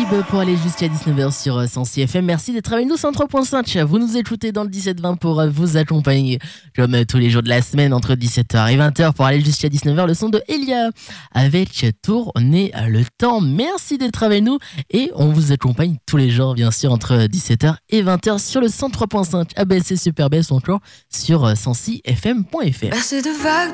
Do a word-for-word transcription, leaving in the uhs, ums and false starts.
Vibe pour aller jusqu'à dix-neuf heures sur cent six F M. Merci d'être avec nous, cent trois point cinq. Vous nous écoutez dans le dix-sept vingt pour vous accompagner comme tous les jours de la semaine entre dix-sept heures et vingt heures pour aller jusqu'à dix-neuf heures. Le son de Elia avec Tourner le temps. Merci d'être avec nous et on vous accompagne tous les jours bien sûr entre dix-sept heures et vingt heures sur le cent trois point cinq A B C Super Best ou encore sur cent six F M point F R. Bercé de vagues